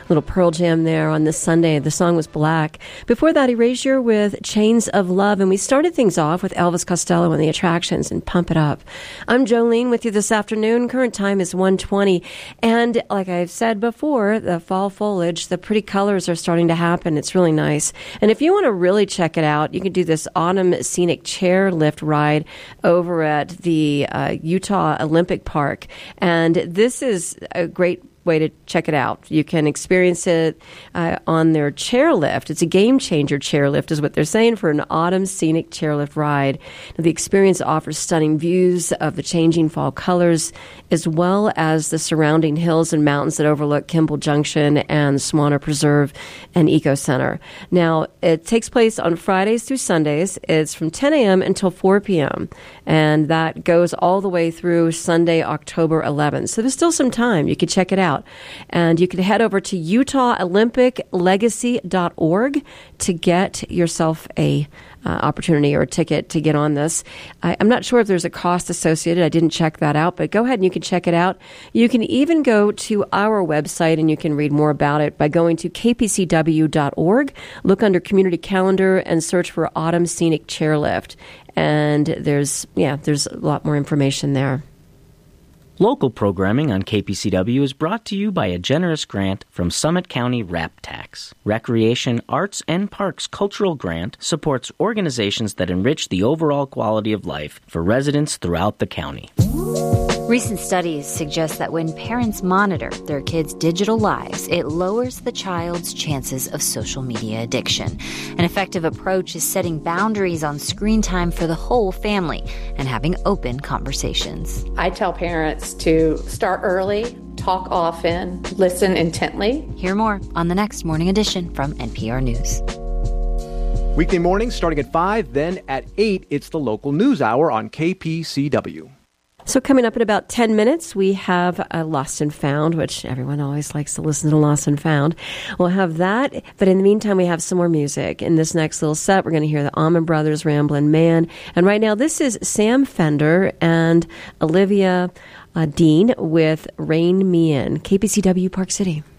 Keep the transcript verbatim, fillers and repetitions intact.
Little Pearl Jam there on this Sunday. The song was Black. Before that, Erasure with Chains of Love. And we started things off with Elvis Costello and the Attractions and Pump It Up. I'm Jolene with you this afternoon. Current time is one twenty. And like I've said before, the fall foliage, the pretty colors are starting to happen. It's really nice. And if you want to really check it out, you can do this autumn scenic chairlift ride over at the uh, Utah Olympic Park. And this is a great way to check it out. You can experience it uh, on their chairlift. It's a game changer chairlift is what they're saying for an autumn scenic chairlift ride. Now, the experience offers stunning views of the changing fall colors as well as the surrounding hills and mountains that overlook Kimball Junction and Swanner Preserve and Eco Center. Now, it takes place on Fridays through Sundays. It's from ten a.m. until four p.m. and that goes all the way through Sunday, October eleventh. So there's still some time. You can check it out. And you can head over to Utah Olympic Legacy dot org to get yourself a uh, opportunity or a ticket to get on this. I, I'm not sure if there's a cost associated. I didn't check that out, but go ahead and you can check it out. You can even go to our website and you can read more about it by going to K P C W dot org, look under Community Calendar, and search for Autumn Scenic Chairlift. And there's, yeah, there's a lot more information there. Local programming on K P C W is brought to you by a generous grant from Summit County R A P Tax. Recreation, Arts, and Parks Cultural Grant supports organizations that enrich the overall quality of life for residents throughout the county. Recent studies suggest that when parents monitor their kids' digital lives, it lowers the child's chances of social media addiction. An effective approach is setting boundaries on screen time for the whole family and having open conversations. I tell parents to start early, talk often, listen intently. Hear more on the next Morning Edition from N P R News. Weekday mornings starting at five, then at eight, it's the local news hour on K P C W. So coming up in about ten minutes, we have a Lost and Found, which everyone always likes to listen to Lost and Found. We'll have that, but in the meantime, we have some more music. In this next little set, we're going to hear the Allman Brothers, Ramblin' Man. And right now, this is Sam Fender and Olivia uh, Dean with Rain Me In, K P C W Park City.